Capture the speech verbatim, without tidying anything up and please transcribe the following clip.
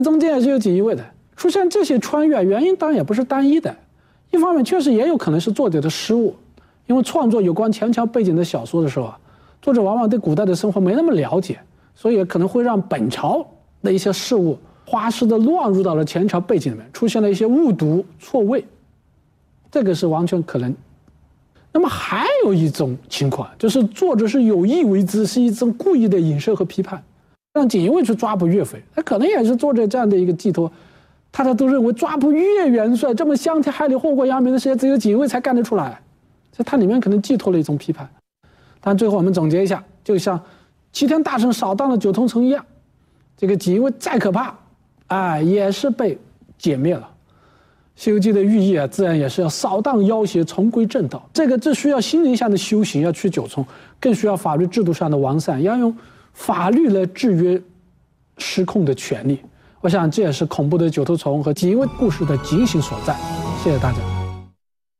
中间也是有锦衣卫的。出现这些穿越原因当然也不是单一的，一方面确实也有可能是作者的失误，因为创作有关前朝背景的小说的时候啊，作者往往对古代的生活没那么了解，所以可能会让本朝的一些事物花式的乱入到了前朝背景里面，出现了一些误读错位，这个是完全可能。那么还有一种情况，就是作者是有意为之，是一种故意的影射和批判，让锦衣卫去抓捕岳飞，那可能也是作者这样的一个寄托。大家都认为抓捕岳元帅这么伤天害理、祸国殃民的事情，只有锦衣卫才干得出来，所以它里面可能寄托了一种批判。但最后我们总结一下，就像齐天大圣扫荡了九头城一样，这个锦衣卫再可怕，哎，也是被歼灭了。《西游记》的寓意啊，自然也是要扫荡妖邪，重归正道。这个这需要心灵上的修行，要去九重，更需要法律制度上的完善，要用法律来制约失控的权利。我想这也是恐怖的九头虫和锦衣卫故事的警醒所在。谢谢大家。